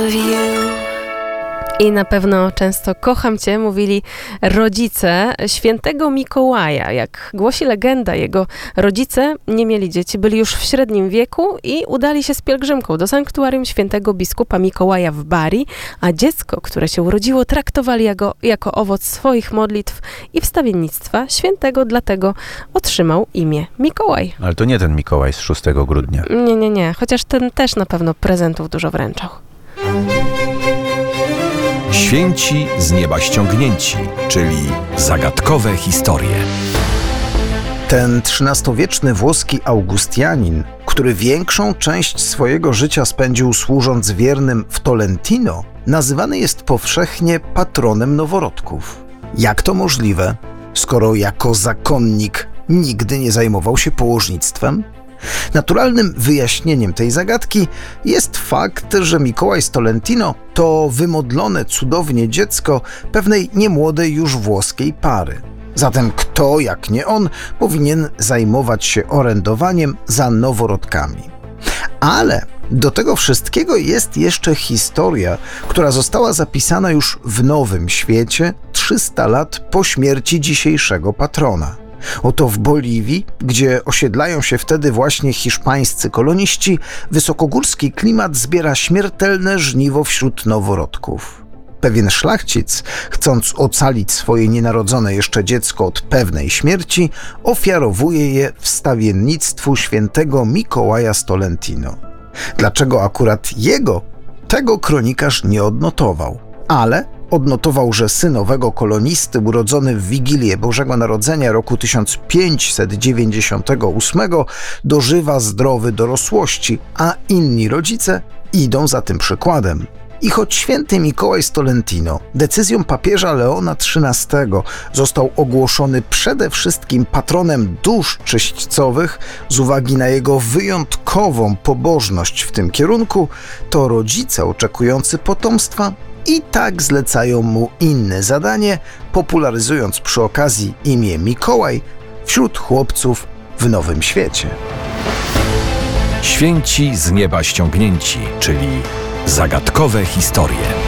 I na pewno często kocham cię mówili rodzice świętego Mikołaja. Jak głosi legenda, jego rodzice nie mieli dzieci, byli już w średnim wieku i udali się z pielgrzymką do sanktuarium świętego biskupa Mikołaja w Bari, a dziecko, które się urodziło, traktowali jako owoc swoich modlitw i wstawiennictwa świętego, dlatego otrzymał imię Mikołaj. Ale to nie ten Mikołaj z 6 grudnia. Nie, chociaż ten też na pewno prezentów dużo wręczał. Święci z nieba ściągnięci, czyli zagadkowe historie. Ten XIII-wieczny włoski Augustianin, który większą część swojego życia spędził służąc wiernym w Tolentino, nazywany jest powszechnie patronem noworodków. Jak to możliwe, skoro jako zakonnik nigdy nie zajmował się położnictwem? Naturalnym wyjaśnieniem tej zagadki jest fakt, że Mikołaj z Tolentino to wymodlone cudownie dziecko pewnej niemłodej już włoskiej pary. Zatem kto, jak nie on, powinien zajmować się orędowaniem za noworodkami. Ale do tego wszystkiego jest jeszcze historia, która została zapisana już w Nowym Świecie 300 lat po śmierci dzisiejszego patrona. Oto w Boliwii, gdzie osiedlają się wtedy właśnie hiszpańscy koloniści, wysokogórski klimat zbiera śmiertelne żniwo wśród noworodków. Pewien szlachcic, chcąc ocalić swoje nienarodzone jeszcze dziecko od pewnej śmierci, ofiarowuje je wstawiennictwu świętego Mikołaja z Tolentino. Dlaczego akurat jego? Tego kronikarz nie odnotował, ale odnotował, że syn owego kolonisty urodzony w Wigilię Bożego Narodzenia roku 1598 dożywa zdrowy dorosłości, a inni rodzice idą za tym przykładem. I choć święty Mikołaj z Tolentino decyzją papieża Leona XIII został ogłoszony przede wszystkim patronem dusz czyśćcowych z uwagi na jego wyjątkową pobożność w tym kierunku, to rodzice oczekujący potomstwa i tak zlecają mu inne zadanie, popularyzując przy okazji imię Mikołaj wśród chłopców w Nowym Świecie. Święci z nieba ściągnięci, czyli zagadkowe historie.